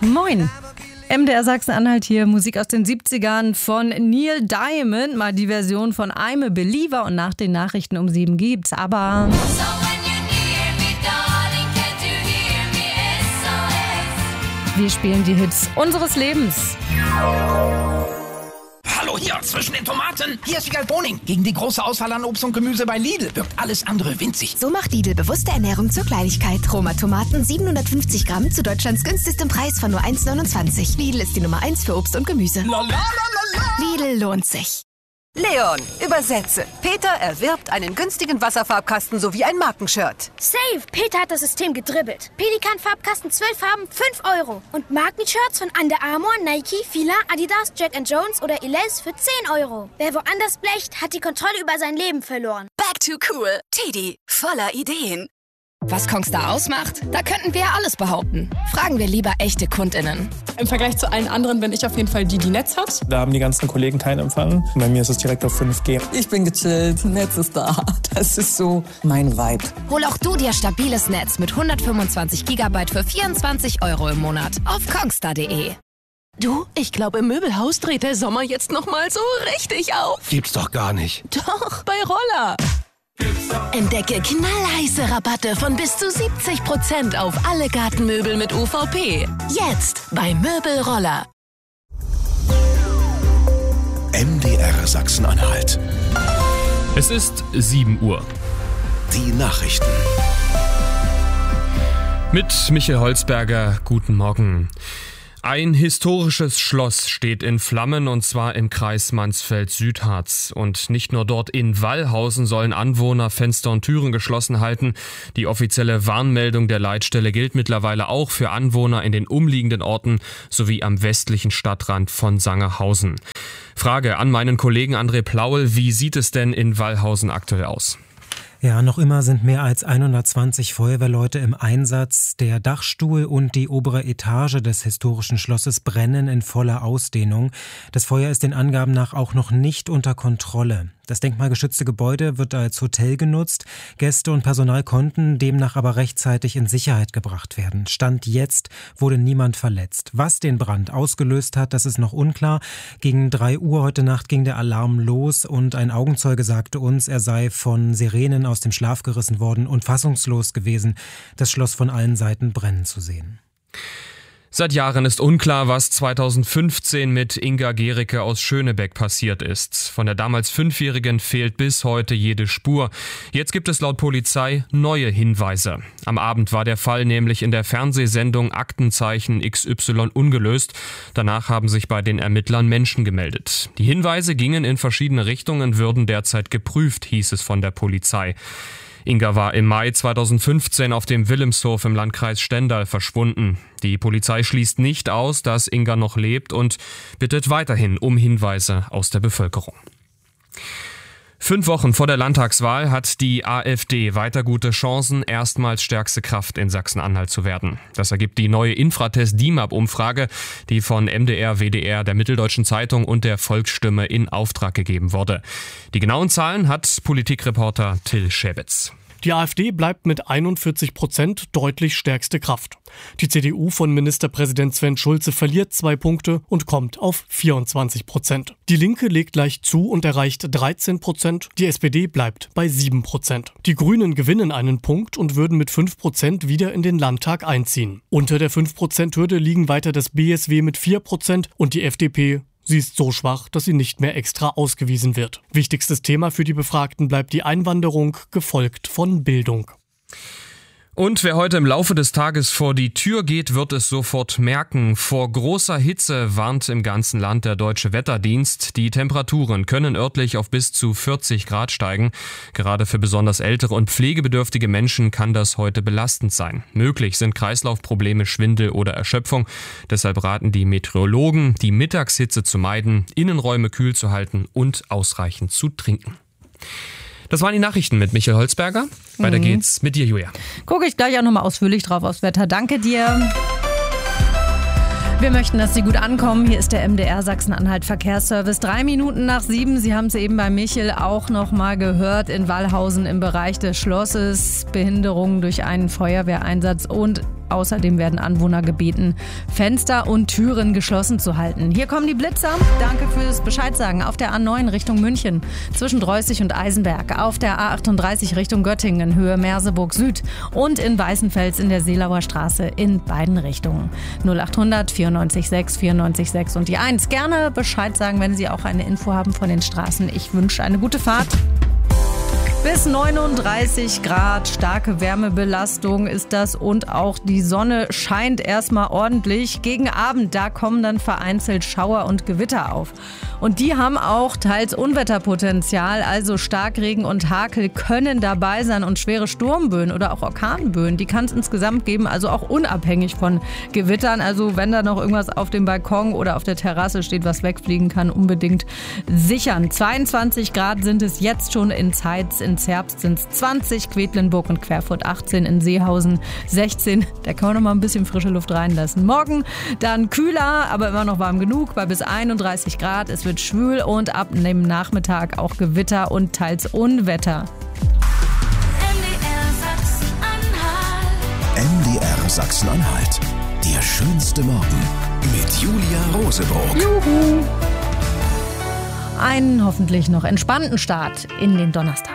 Moin. MDR Sachsen-Anhalt hier, Musik aus den 70ern von Neil Diamond, mal die Version von I'm a Believer und nach den Nachrichten um 7 gibt's aber... Wir spielen die Hits unseres Lebens. Hallo hier, zwischen den Tomaten. Hier ist Wiegald Boning. Gegen die große Auswahl an Obst und Gemüse bei Lidl wirkt alles andere winzig. So macht Lidl bewusste Ernährung zur Kleinigkeit. Roma Tomaten 750 Gramm zu Deutschlands günstigstem Preis von nur 1,29. Lidl ist die Nummer 1 für Obst und Gemüse. Lidl lohnt sich. Leon, übersetze. Peter erwirbt einen günstigen Wasserfarbkasten sowie ein Markenshirt. Safe! Peter hat das System gedribbelt. Pelikan-Farbkasten 12 Farben, 5 €. Und Markenshirts von Under Armour, Nike, Fila, Adidas, Jack & Jones oder Elize für 10 €. Wer woanders blecht, hat die Kontrolle über sein Leben verloren. Back to cool. Teddy, voller Ideen. Was Kongstar ausmacht? Da könnten wir ja alles behaupten. Fragen wir lieber echte KundInnen. Im Vergleich zu allen anderen bin ich auf jeden Fall die Netz hat. Da haben die ganzen Kollegen keinen Empfang. Bei mir ist es direkt auf 5G. Ich bin gechillt, Netz ist da. Das ist so mein Vibe. Hol auch du dir stabiles Netz mit 125 GB für 24 € im Monat auf kongstar.de. Du, ich glaube, im Möbelhaus dreht der Sommer jetzt noch mal so richtig auf. Gibt's doch gar nicht. Doch, bei Roller. Entdecke knallheiße Rabatte von bis zu 70% auf alle Gartenmöbel mit UVP. Jetzt bei Möbelroller. MDR Sachsen-Anhalt. Es ist 7 Uhr. Die Nachrichten. Mit Michael Holzberger, guten Morgen. Ein historisches Schloss steht in Flammen und zwar im Kreis Mansfeld-Südharz. Und nicht nur dort in Wallhausen sollen Anwohner Fenster und Türen geschlossen halten. Die offizielle Warnmeldung der Leitstelle gilt mittlerweile auch für Anwohner in den umliegenden Orten sowie am westlichen Stadtrand von Sangerhausen. Frage an meinen Kollegen André Plaul, wie sieht es denn in Wallhausen aktuell aus? Ja, noch immer sind mehr als 120 Feuerwehrleute im Einsatz. Der Dachstuhl und die obere Etage des historischen Schlosses brennen in voller Ausdehnung. Das Feuer ist den Angaben nach auch noch nicht unter Kontrolle. Das denkmalgeschützte Gebäude wird als Hotel genutzt. Gäste und Personal konnten demnach aber rechtzeitig in Sicherheit gebracht werden. Stand jetzt wurde niemand verletzt. Was den Brand ausgelöst hat, das ist noch unklar. Gegen 3 Uhr heute Nacht ging der Alarm los und ein Augenzeuge sagte uns, er sei von Sirenen aus dem Schlaf gerissen worden und fassungslos gewesen, das Schloss von allen Seiten brennen zu sehen. Seit Jahren ist unklar, was 2015 mit Inga Gericke aus Schönebeck passiert ist. Von der damals 5-Jährigen fehlt bis heute jede Spur. Jetzt gibt es laut Polizei neue Hinweise. Am Abend war der Fall nämlich in der Fernsehsendung Aktenzeichen XY ungelöst. Danach haben sich bei den Ermittlern Menschen gemeldet. Die Hinweise gingen in verschiedene Richtungen, würden derzeit geprüft, hieß es von der Polizei. Inga war im Mai 2015 auf dem Wilhelmshof im Landkreis Stendal verschwunden. Die Polizei schließt nicht aus, dass Inga noch lebt und bittet weiterhin um Hinweise aus der Bevölkerung. 5 Wochen vor der Landtagswahl hat die AfD weiter gute Chancen, erstmals stärkste Kraft in Sachsen-Anhalt zu werden. Das ergibt die neue Infratest-DIMAP-Umfrage, die von MDR, WDR, der Mitteldeutschen Zeitung und der Volksstimme in Auftrag gegeben wurde. Die genauen Zahlen hat Politikreporter Till Schäbitz. Die AfD bleibt mit 41% deutlich stärkste Kraft. Die CDU von Ministerpräsident Sven Schulze verliert 2 Punkte und kommt auf 24%. Die Linke legt leicht zu und erreicht 13%. Die SPD bleibt bei 7%. Die Grünen gewinnen einen Punkt und würden mit 5% wieder in den Landtag einziehen. Unter der 5%-Hürde liegen weiter das BSW mit 4% und die FDP. Sie ist so schwach, dass sie nicht mehr extra ausgewiesen wird. Wichtigstes Thema für die Befragten bleibt die Einwanderung, gefolgt von Bildung. Und wer heute im Laufe des Tages vor die Tür geht, wird es sofort merken. Vor großer Hitze warnt im ganzen Land der Deutsche Wetterdienst. Die Temperaturen können örtlich auf bis zu 40 Grad steigen. Gerade für besonders ältere und pflegebedürftige Menschen kann das heute belastend sein. Möglich sind Kreislaufprobleme, Schwindel oder Erschöpfung. Deshalb raten die Meteorologen, die Mittagshitze zu meiden, Innenräume kühl zu halten und ausreichend zu trinken. Das waren die Nachrichten mit Michael Holzberger. Weiter geht's mit dir, Julia. Gucke ich gleich auch nochmal ausführlich drauf aufs Wetter. Danke dir. Wir möchten, dass Sie gut ankommen. Hier ist der MDR Sachsen-Anhalt Verkehrsservice. 3 Minuten nach 7. Sie haben es eben bei Michel auch nochmal gehört. In Wallhausen im Bereich des Schlosses. Behinderungen durch einen Feuerwehreinsatz und Außerdem werden Anwohner gebeten, Fenster und Türen geschlossen zu halten. Hier kommen die Blitzer. Danke fürs Bescheidsagen. Auf der A9 Richtung München zwischen Dreußig und Eisenberg. Auf der A38 Richtung Göttingen, Höhe Merseburg Süd. Und in Weißenfels in der Seelauer Straße in beiden Richtungen. 0800 94 6 94 6 und die 1. Gerne Bescheid sagen, wenn Sie auch eine Info haben von den Straßen. Ich wünsche eine gute Fahrt. Bis 39 Grad, starke Wärmebelastung ist das und auch die Sonne scheint erstmal ordentlich. Gegen Abend, da kommen dann vereinzelt Schauer und Gewitter auf. Und die haben auch teils Unwetterpotenzial, also Starkregen und Hagel können dabei sein und schwere Sturmböen oder auch Orkanböen, die kann es insgesamt geben, also auch unabhängig von Gewittern. Also wenn da noch irgendwas auf dem Balkon oder auf der Terrasse steht, was wegfliegen kann, unbedingt sichern. 22 Grad sind es jetzt schon in Zeitz, in Zerbst sind es 20, Quedlinburg und Querfurt 18, in Seehausen 16. Da kann man noch mal ein bisschen frische Luft reinlassen. Morgen dann kühler, aber immer noch warm genug, bei bis 31 Grad. Es wird schwül und ab dem Nachmittag auch Gewitter und teils Unwetter. MDR Sachsen-Anhalt. Der schönste Morgen mit Julia Roseburg. Juhu! Einen hoffentlich noch entspannten Start in den Donnerstag.